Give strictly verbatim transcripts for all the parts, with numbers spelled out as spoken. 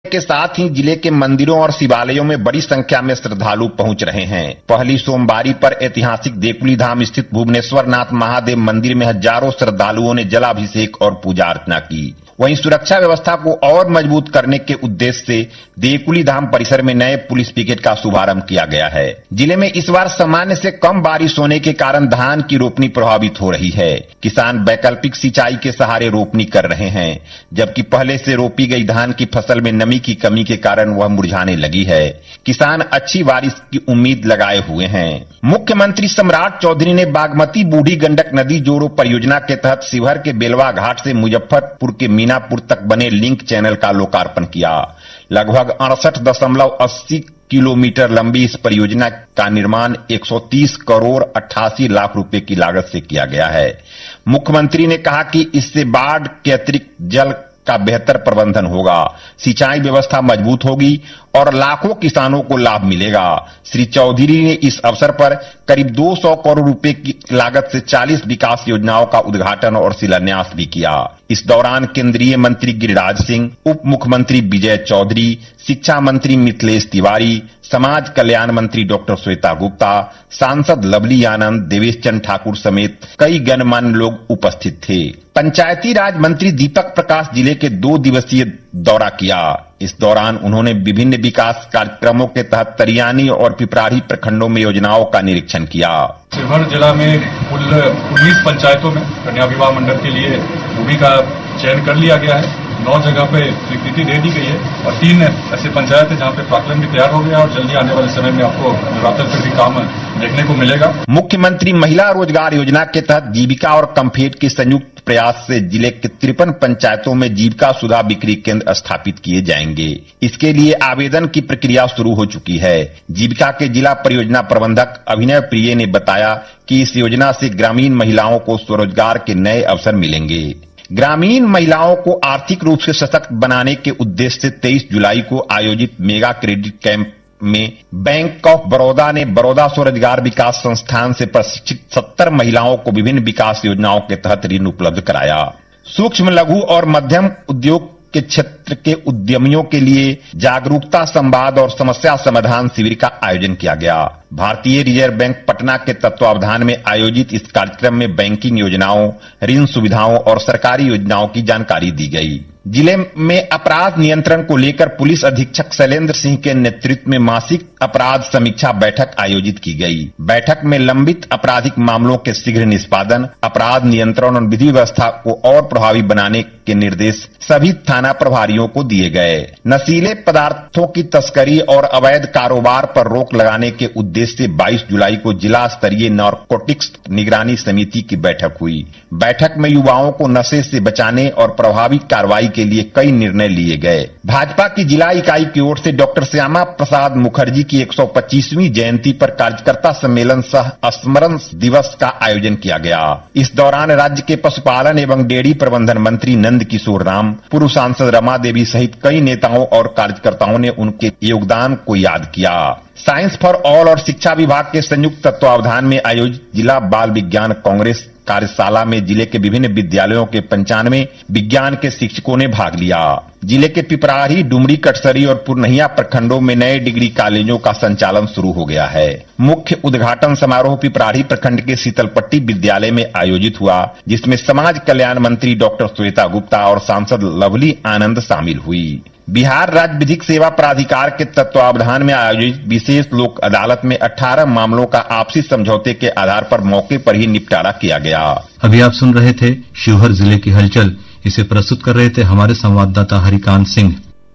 के साथ ही जिले के मंदिरों और शिवालयों में बड़ी संख्या में श्रद्धालु पहुंच रहे हैं। पहली सोमवारी पर ऐतिहासिक देकुली धाम स्थित भुवनेश्वर नाथ महादेव मंदिर में हजारों श्रद्धालुओं ने जलाभिषेक और पूजा अर्चना की। वहीं सुरक्षा व्यवस्था को और मजबूत करने के उद्देश्य से देकुली धाम परिसर में नए पुलिस पिकेट का शुभारंभ किया गया है। जिले में इस बार सामान्य से कम बारिश होने के कारण धान की रोपनी प्रभावित हो रही है। किसान वैकल्पिक सिंचाई के सहारे रोपनी कर रहे हैं, जबकि पहले से रोपी गई धान की फसल में नमी की कमी के कारण वह मुरझाने लगी है। किसान अच्छी बारिश की उम्मीद लगाए हुए हैं। मुख्यमंत्री सम्राट चौधरी ने बागमती बूढ़ी गंडक नदी जोड़ो परियोजना के तहत शिवहर के बेलवा घाट से मुजफ्फरपुर के मीनापुर तक बने लिंक चैनल का लोकार्पण किया। लगभग अड़सठ दशमलव अस्सी किलोमीटर लंबी इस परियोजना का निर्माण एक सौ तीस करोड़ अट्ठासी लाख रुपए की लागत से किया गया है। मुख्यमंत्री ने कहा कि इससे बाढ़ के अतिरिक्त जल का बेहतर प्रबंधन होगा, सिंचाई व्यवस्था मजबूत होगी और लाखों किसानों को लाभ मिलेगा। श्री चौधरी ने इस अवसर पर करीब दो सौ करोड़ रुपए की लागत से चालीस विकास योजनाओं का उद्घाटन और शिलान्यास भी किया। इस दौरान केंद्रीय मंत्री गिरिराज सिंह, उप मुख्यमंत्री विजय चौधरी, शिक्षा मंत्री मिथिलेश तिवारी, समाज कल्याण मंत्री डॉक्टर श्वेता गुप्ता, सांसद लवली आनंद, देवेश चंद्र ठाकुर समेत कई गणमान्य लोग उपस्थित थे। पंचायती राज मंत्री दीपक प्रकाश जिले के दो दिवसीय दौरा किया। इस दौरान उन्होंने विभिन्न विकास कार्यक्रमों के तहत तरियानी और पिपराही प्रखंडों में योजनाओं का निरीक्षण किया। शिवहर जिला में कुल उन्नीस पंचायतों में कन्या विवाह मंडप के लिए भूमि का चयन कर लिया गया है। नौ जगह पे स्वीकृति दे दी गई है और तीन ऐसे पंचायत है जहाँ पे प्राक्कलन भी तैयार हो गया और जल्दी आने वाले समय में आपको नवरात्र पे भी काम देखने को मिलेगा। मुख्यमंत्री महिला रोजगार योजना के तहत जीविका और कम्फेड के संयुक्त प्रयास से जिले के तिरपन पंचायतों में जीविका सुधा बिक्री केंद्र स्थापित किए जाएंगे। इसके लिए आवेदन की प्रक्रिया शुरू हो चुकी है। जीविका के जिला परियोजना प्रबंधक अभिनय प्रिय ने बताया कि इस योजना से ग्रामीण महिलाओं को स्वरोजगार के नए अवसर मिलेंगे। ग्रामीण महिलाओं को आर्थिक रूप से सशक्त बनाने के उद्देश्य से तेईस जुलाई को आयोजित मेगा क्रेडिट कैंप में बैंक ऑफ बड़ौदा ने बड़ौदा स्वरोजगार विकास संस्थान से प्रशिक्षित सत्तर महिलाओं को विभिन्न विकास योजनाओं के तहत ऋण उपलब्ध कराया। सूक्ष्म लघु और मध्यम उद्योग के क्षेत्र के उद्यमियों के लिए जागरूकता संवाद और समस्या समाधान शिविर का आयोजन किया गया। भारतीय रिजर्व बैंक पटना के तत्वावधान में आयोजित इस कार्यक्रम में बैंकिंग योजनाओं, ऋण सुविधाओं और सरकारी योजनाओं की जानकारी दी गई। जिले में अपराध नियंत्रण को लेकर पुलिस अधीक्षक शैलेंद्र सिंह के नेतृत्व में मासिक अपराध समीक्षा बैठक आयोजित की गई। बैठक में लंबित आपराधिक मामलों के शीघ्र निष्पादन, अपराध नियंत्रण और विधि व्यवस्था को और प्रभावी बनाने के निर्देश सभी थाना प्रभारियों को दिए गए। नशीले पदार्थों की तस्करी और अवैध कारोबार पर रोक लगाने के उद्देश्य से बाईस जुलाई को जिला स्तरीय नारकोटिक्स निगरानी समिति की बैठक हुई। बैठक में युवाओं को नशे से बचाने और प्रभावी कार्रवाई के लिए कई निर्णय लिए गए। भाजपा की जिला इकाई की ओर से डॉक्टर श्यामा प्रसाद मुखर्जी की एक सौ पच्चीसवीं जयंती पर कार्यकर्ता सम्मेलन सह स्मरण दिवस का आयोजन किया गया। इस दौरान राज्य के पशुपालन एवं डेयरी प्रबंधन मंत्री नंद किशोर राम, पूर्व सांसद रमा देवी सहित कई नेताओं और कार्यकर्ताओं ने उनके योगदान को याद किया। साइंस फॉर ऑल और शिक्षा विभाग के संयुक्त तत्वावधान में आयोजित जिला बाल विज्ञान कांग्रेस कार्यशाला में जिले के विभिन्न विद्यालयों के पंचानवे विज्ञान के शिक्षकों ने भाग लिया। जिले के पिपराही, डुमरी, कटसरी और पुरनहिया प्रखंडों में नए डिग्री कॉलेजों का संचालन शुरू हो गया है। मुख्य उद्घाटन समारोह पिपराही प्रखंड के शीतलपट्टी विद्यालय में आयोजित हुआ, जिसमें समाज कल्याण मंत्री डॉक्टर श्वेता गुप्ता और सांसद लवली आनंद शामिल हुई। बिहार राज्य विधिक सेवा प्राधिकार के तत्वावधान में आयोजित विशेष लोक अदालत में अठारह मामलों का आपसी समझौते के आधार पर मौके पर ही निपटारा किया गया। अभी आप सुन रहे थे शिवहर जिले की हलचल। इसे प्रस्तुत कर रहे थे हमारे संवाददाता हरिकांत सिंह।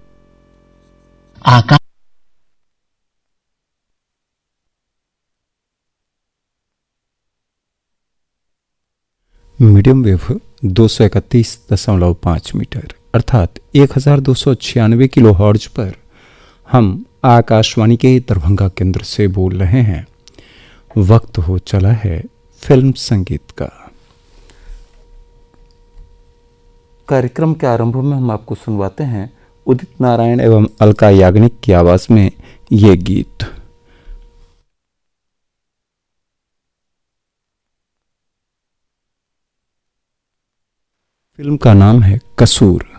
आका मीडियम वेव दो सौ इकतीस दशमलव पांच मीटर अर्थात एक हजार दो सौ छियानवे किलो हर्ट्ज पर हम आकाशवाणी के दरभंगा केंद्र से बोल रहे हैं। वक्त हो चला है फिल्म संगीत का। कार्यक्रम के आरंभ में हम आपको सुनवाते हैं उदित नारायण एवं अलका याग्निक की आवाज में ये गीत। फिल्म का नाम है कसूर।